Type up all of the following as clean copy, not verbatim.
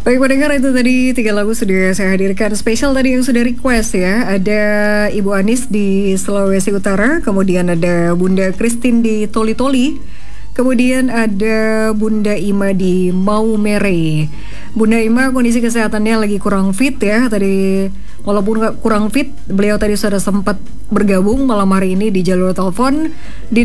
Baik pendengar, itu tadi 3 lagu sudah saya hadirkan. Spesial tadi yang sudah request ya. Ada Ibu Anis di Sulawesi Utara, kemudian ada Bunda Christine di Toli-Toli, kemudian ada Bunda Ima di Maumere. Bunda Ima kondisi kesehatannya lagi kurang fit ya. Tadi walaupun kurang fit, beliau tadi sudah sempat bergabung malam hari ini di jalur telepon di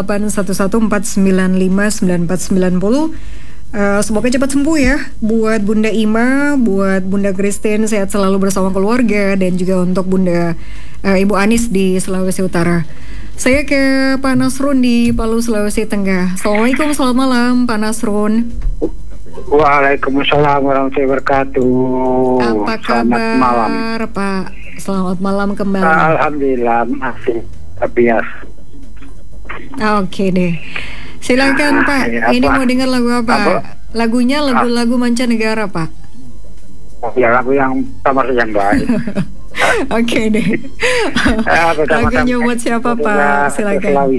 0811495940. Semoga cepat sembuh ya buat Bunda Ima, buat Bunda Christine, sehat selalu bersama keluarga, dan juga untuk Bunda Ibu Anis di Sulawesi Utara. Saya ke Pak Nasrun di Palu, Sulawesi Tengah. Assalamualaikum, selamat malam Pak Nasrun. Waalaikumsalam warahmatullahi wabarakatuh. Apa kabar Selamat malam Pak? Selamat malam kembali. Alhamdulillah masih biasa. Oke deh. Silakan Pak, ini mau dengar lagu apa? Lagunya lagu-lagu mancanegara Pak. Ya, lagu yang sama saja yang baik. Oke deh. Lagunya buat siapa Pak? Silakan.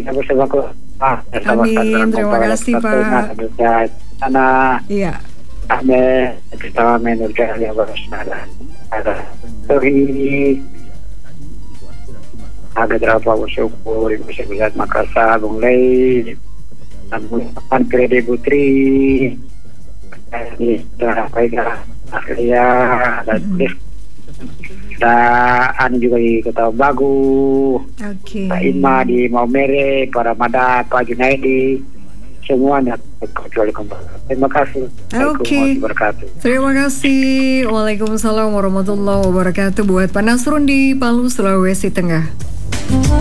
Amin, terima kasih Pak. Iya. Ame kita menurut yang bersalah. Ada agak berapa bersyukur bisa melihat Makassar, Bunglai, Namun Kredi Putri, dan juga di Kota Bagu, Pak Ima di Maumere, para Mada, Pak Junaidi, semuanya kecuali kembali. Terima kasih. Terima kasih. Waalaikumsalam warahmatullahi wabarakatuh buat Pak Nasrun di Palu, Sulawesi Tengah.